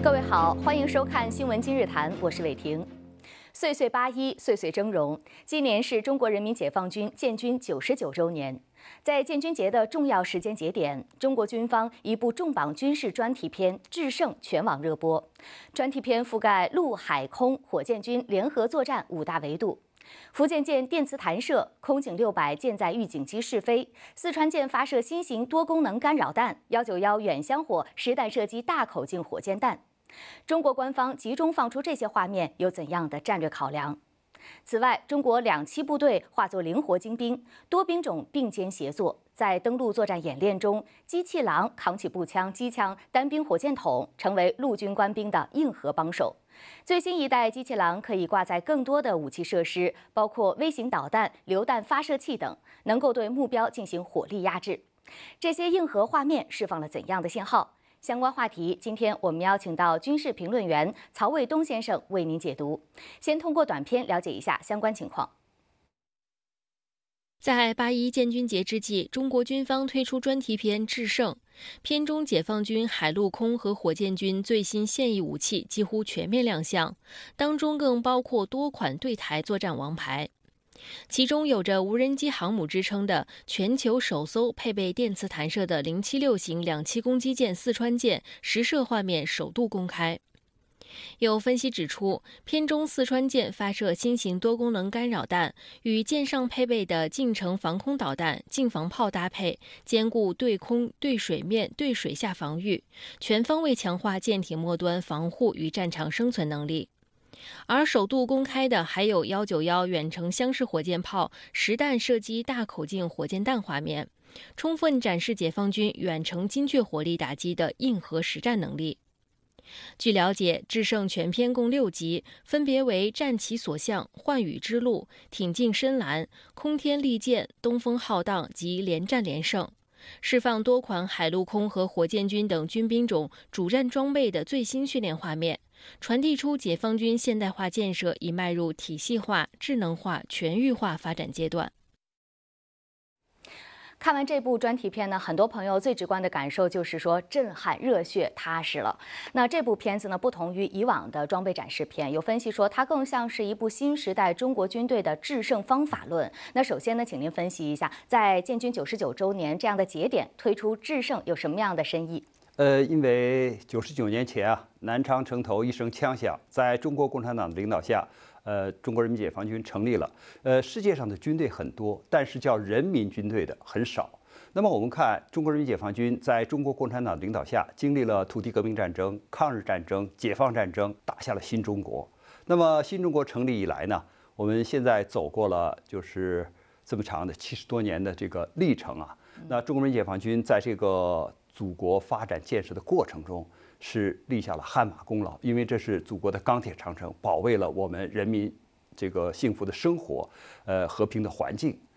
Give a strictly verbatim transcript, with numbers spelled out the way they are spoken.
各位好，欢迎收看《新闻今日谈》，我是伟婷。岁岁八一，岁岁峥嵘。今年是中国人民解放军建军九十九周年。在建军节的重要时间节点，中国军方一部重磅军事专题片《制胜》全网热播。专题片覆盖陆海空火箭军联合作战五大维度。福建舰电磁弹射，空警六百舰载预警机试飞，四川舰发射新型多功能干扰弹，幺九幺远香火实弹射击大口径火箭弹。中国官方集中放出这些画面，有怎样的战略考量？此外，中国两栖部队化作灵活精兵，多兵种并肩协作，在登陆作战演练中，机器狼扛起步枪、机枪、单兵火箭筒，成为陆军官兵的硬核帮手。最新一代机器狼可以挂载更多的武器设施，包括微型导弹、榴弹发射器等，能够对目标进行火力压制。这些硬核画面释放了怎样的信号？相关话题，今天我们邀请到军事评论员曹卫东先生为您解读。先通过短片了解一下相关情况。 在八一建军节之际，中国军方推出专题片《制胜》，片中解放军海陆空和火箭军最新现役武器几乎全面亮相，当中更包括多款对台作战王牌。其中有着无人机航母之称的全球首艘配备电磁弹射的零七六型两栖攻击舰四川舰实射画面首度公开。有分析指出，片中四川舰发射新型多功能干扰弹，与舰上配备的近程防空导弹、近防炮搭配，兼顾对空、对水面、对水下防御，全方位强化舰艇末端防护与战场生存能力。而首度公开的还有幺九幺远程箱式火箭炮实弹射击大口径火箭弹画面，充分展示解放军远程精确火力打击的硬核实战能力。据了解，制胜全片共六集，分别为战其所向、幻羽之路、挺进深蓝、空天利剑、东风浩荡及连战连胜，释放多款海陆空和火箭军等军兵种主战装备的最新训练画面，传递出解放军现代化建设已迈入体系化、智能化、全域化发展阶段。 看完这部专题片呢，很多朋友最直观的感受就是说震撼、热血、踏实了。那这部片子呢，不同于以往的装备展示片，有分析说它更像是一部新时代中国军队的制胜方法论。那首先呢，请您分析一下，在建军九十九周年这样的节点推出制胜有什么样的深意？ 呃，因为九十九年前啊，南昌城头一声枪响，在中国共产党的领导下，呃，中国人民解放军成立了。呃，世界上的军队很多，但是叫人民军队的很少。那么我们看中国人民解放军在中国共产党领导下，经历了土地革命战争、抗日战争、解放战争，打下了新中国。那么新中国成立以来呢，我们现在走过了就是这么长的七十多年的这个历程啊。那中国人民解放军在这个祖国发展建设的过程中，是立下了汗马功劳，因为这是祖国的钢铁长城，保卫了我们人民这个幸福的生活，呃，和平的环境。